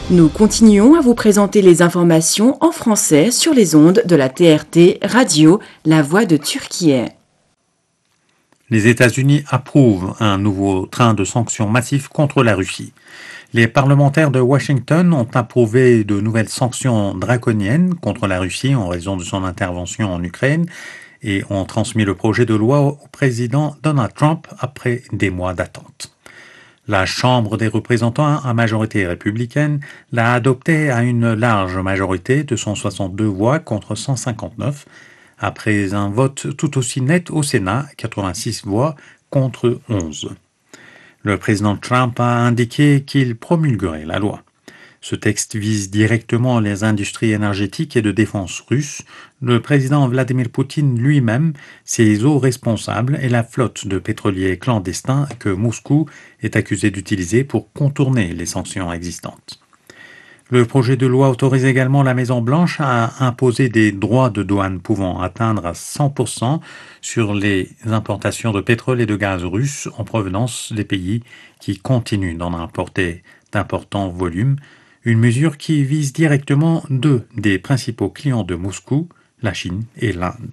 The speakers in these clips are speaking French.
Nous continuons à vous présenter les informations en français sur les ondes de la TRT Radio, La Voix de Turquie. Les États-Unis approuvent un nouveau train de sanctions massif contre la Russie. Les parlementaires de Washington ont approuvé de nouvelles sanctions draconiennes contre la Russie en raison de son intervention en Ukraine et ont transmis le projet de loi au président Donald Trump après des mois d'attente. La Chambre des représentants à majorité républicaine l'a adopté à une large majorité de 162 voix contre 159, après un vote tout aussi net au Sénat, 86 voix contre 11. Le président Trump a indiqué qu'il promulguerait la loi. Ce texte vise directement les industries énergétiques et de défense russes, le président Vladimir Poutine lui-même, ses hauts responsables et la flotte de pétroliers clandestins que Moscou est accusé d'utiliser pour contourner les sanctions existantes. Le projet de loi autorise également la Maison-Blanche à imposer des droits de douane pouvant atteindre à 100% sur les importations de pétrole et de gaz russes en provenance des pays qui continuent d'en importer d'importants volumes, une mesure qui vise directement deux des principaux clients de Moscou, la Chine et l'Inde.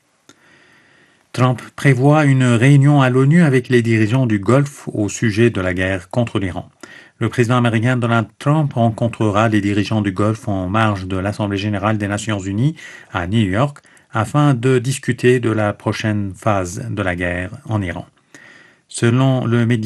Trump prévoit une réunion à l'ONU avec les dirigeants du Golfe au sujet de la guerre contre l'Iran. Le président américain Donald Trump rencontrera les dirigeants du Golfe en marge de l'Assemblée générale des Nations unies à New York afin de discuter de la prochaine phase de la guerre en Iran. Selon le média